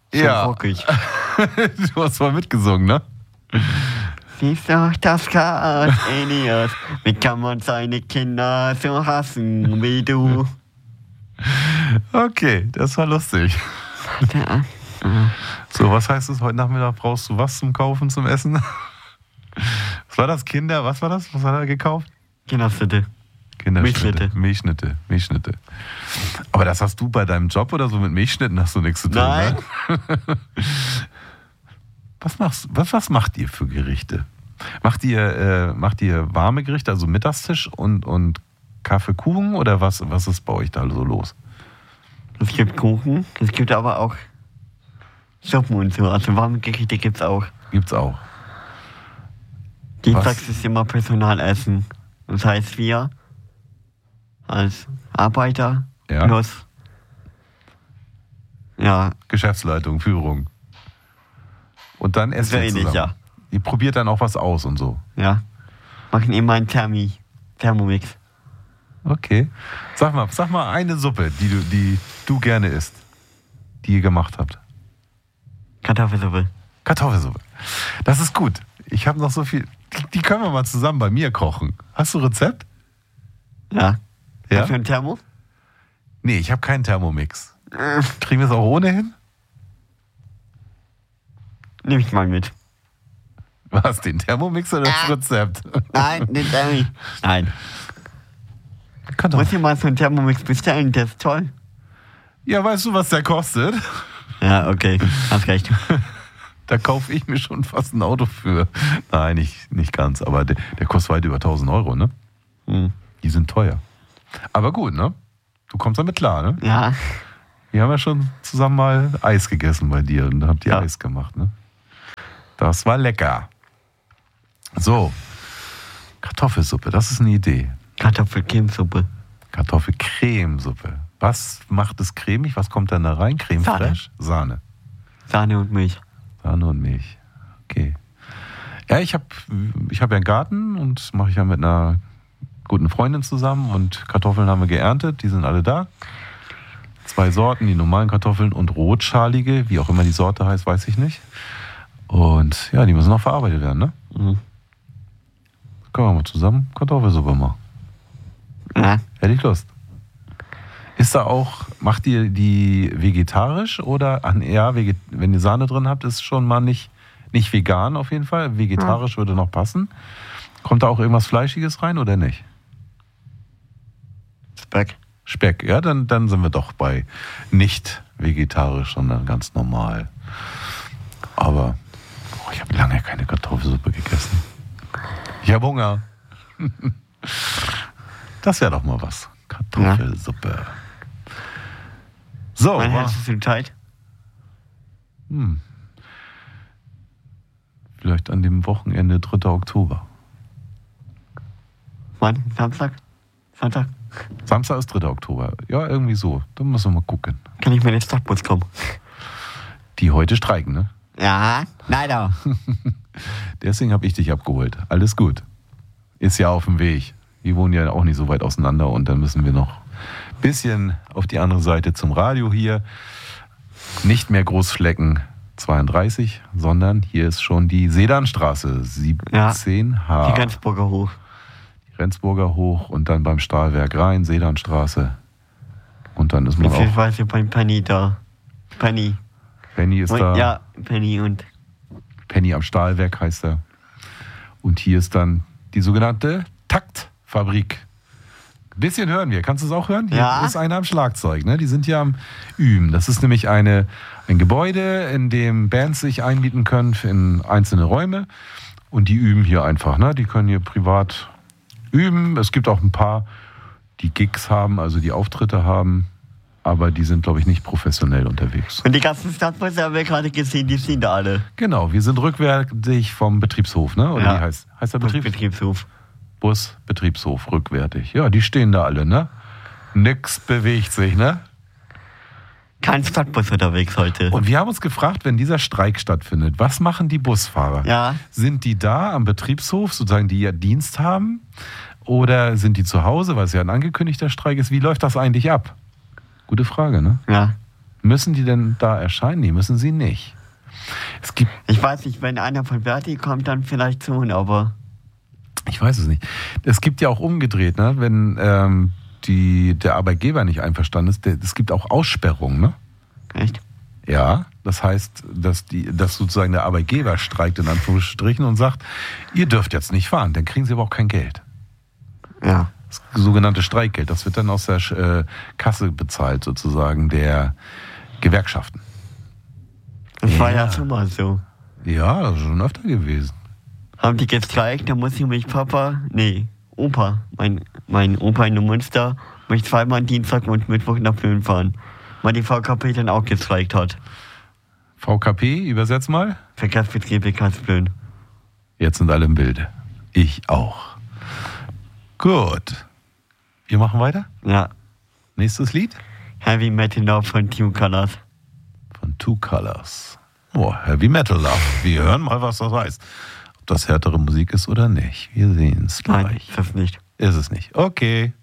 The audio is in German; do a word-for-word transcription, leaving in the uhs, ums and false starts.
Schon ja. rockig. Du hast mal mitgesungen, ne? Siehst du das Chaos in ihr? Wie kann man seine Kinder so hassen wie du? Okay, das war lustig. Ja. So, was heißt es? Heute Nachmittag brauchst du was zum Kaufen, zum Essen? Was war das? Kinder? Was war das? Was hat er gekauft? Kinderschnitte. Kinderschnitte. Milchschnitte. Milchschnitte. Aber das hast du bei deinem Job oder so mit Milchschnitten hast du nichts zu tun, Nein. ne? Was machst, was, was macht ihr für Gerichte? Macht ihr, äh, macht ihr warme Gerichte, also Mittagstisch und, und Kaffee, Kuchen oder was, was ist bei euch da so los? Es gibt Kuchen, es gibt aber auch Suppen und so. Also warme Gerichte gibt's auch. Gibt's auch. Dienstags ist immer Personalessen. Das heißt, wir als Arbeiter Ja. plus ja, Geschäftsleitung, Führung. Und dann esst so ihr ähnlich, zusammen. ja. Ihr probiert dann auch was aus und so. Ja. Machen immer einen Thermi, Thermomix. Okay. Sag mal, sag mal eine Suppe, die du, die du gerne isst, die ihr gemacht habt. Kartoffelsuppe. Kartoffelsuppe. Das ist gut. Ich habe noch so viel. Die, die können wir mal zusammen bei mir kochen. Hast du ein Rezept? Ja. Ja? Hast du ein Thermo? Nee, ich habe keinen Thermomix. Kriegen wir es auch ohne hin? Nimm ich mal mit. Was, den Thermomix oder das Rezept? Nein, den Thermi. Nein. Kann doch. Muss ich mal so einen Thermomix bestellen, der ist toll. Ja, weißt du, was der kostet? Ja, okay. Hast recht. Da kaufe ich mir schon fast ein Auto für. Nein, nicht, nicht ganz, aber der, der kostet weit über tausend Euro, ne? Hm. Die sind teuer. Aber gut, ne? Du kommst damit klar, ne? Ja. Wir haben ja schon zusammen mal Eis gegessen bei dir und habt ihr Ja. Eis gemacht, ne? Das war lecker. So. Kartoffelsuppe, das ist eine Idee. Kartoffelcremesuppe. Kartoffelcremesuppe. Was macht es cremig? Was kommt dann da rein? Creme Sahne. fraiche? Sahne. Sahne und Milch. Sahne und Milch. Okay. Ja, ich habe ich hab ja einen Garten und mache ich ja mit einer guten Freundin zusammen und Kartoffeln haben wir geerntet, die sind alle da. Zwei Sorten, die normalen Kartoffeln und rotschalige, wie auch immer die Sorte heißt, weiß ich nicht. Und ja, die müssen noch verarbeitet werden, ne? Mhm. Können wir mal zusammen Kartoffelsuppe machen. Ja. Hätte ich Lust. Ist da auch, macht ihr die vegetarisch oder, ach, ja, veget, wenn ihr Sahne drin habt, ist schon mal nicht, nicht vegan auf jeden Fall. Vegetarisch würde noch passen. Kommt da auch irgendwas Fleischiges rein oder nicht? Speck. Speck, ja, dann, dann sind wir doch bei nicht vegetarisch, sondern ganz normal. Aber oh, ich habe lange keine Kartoffelsuppe gegessen. Ich habe Hunger. Das wäre doch mal was. Kartoffelsuppe. So, Wann wa- hast du Zeit? hm. Vielleicht an dem Wochenende dritter Oktober. Wann? Samstag? Sonntag? Samstag ist dritter Oktober. Ja, irgendwie so. Da müssen wir mal gucken. Kann ich mit dem Stadtbus kommen? Die heute streiken, ne? Ja, leider. Deswegen habe ich dich abgeholt. Alles gut. Ist ja auf dem Weg. Wir wohnen ja auch nicht so weit auseinander und dann müssen wir noch ein bisschen auf die andere Seite zum Radio hier. Nicht mehr Großflecken zweiunddreißig, sondern hier ist schon die Sedanstraße siebzehn H. Die Rendsburger hoch. Die Rendsburger hoch und dann beim Stahlwerk rein, Sedanstraße. Und dann ist man auch. Beziehungsweise beim Penny da. Penny. Penny ist Und, da. ja, Penny und Penny am Stahlwerk heißt er. Und hier ist dann die sogenannte Taktfabrik. Ein bisschen hören wir. Kannst du es auch hören? Hier Ja. ist einer am Schlagzeug. Ne? Die sind ja am Üben. Das ist nämlich eine, ein Gebäude, in dem Bands sich einmieten können in einzelne Räume. Und die üben hier einfach. Ne? Die können hier privat üben. Es gibt auch ein paar, die Gigs haben, also die Auftritte haben. Aber die sind, glaube ich, nicht professionell unterwegs. Und die ganzen Stadtbusse haben wir gerade gesehen, die sind da alle. Genau, wir sind rückwärtig vom Betriebshof, ne? Oder Ja. wie heißt, heißt der Betrieb? Betriebshof. Bus, Betriebshof, rückwärtig. Ja, die stehen da alle, ne? Nix bewegt sich, ne? Kein Stadtbus unterwegs heute. Und wir haben uns gefragt, wenn dieser Streik stattfindet, was machen die Busfahrer? Ja. Sind die da am Betriebshof, sozusagen, die ja Dienst haben? Oder sind die zu Hause, weil es ja ein angekündigter Streik ist? Wie läuft das eigentlich ab? Gute Frage, ne? Ja. Müssen die denn da erscheinen? Nee, müssen sie nicht. Es gibt, Ich weiß nicht, wenn einer von Verdi kommt, dann vielleicht schon, aber ich weiß es nicht. Es gibt ja auch umgedreht, ne? Wenn ähm, die, der Arbeitgeber nicht einverstanden ist, der, es gibt auch Aussperrungen, ne? echt? Ja, das heißt, dass, die, dass sozusagen der Arbeitgeber streikt in Anführungsstrichen und sagt, ihr dürft jetzt nicht fahren, dann kriegen sie aber auch kein Geld. Ja. Das sogenannte Streikgeld, das wird dann aus der äh, Kasse bezahlt sozusagen der Gewerkschaften. Das war Ja. ja schon mal so. Ja, das ist schon öfter gewesen. Haben die gestreikt, da muss ich mich Papa, nee, Opa, mein, mein Opa in Münster, mich zweimal Dienstag und Mittwoch nach Plön fahren, weil die V K P dann auch gestreikt hat. V K P, übersetz mal. Verkehrsbetriebe Kassplön. Jetzt sind alle im Bilde. Ich auch. Gut. Wir machen weiter. Ja. Nächstes Lied Heavy Metal Love von Two Colors. von Two Colors. Oh, Heavy Metal Love. Wir hören mal, was das heißt. Ob das härtere Musik ist oder nicht. Wir sehen es Nein, gleich. ist das nicht. Ist es nicht. Okay.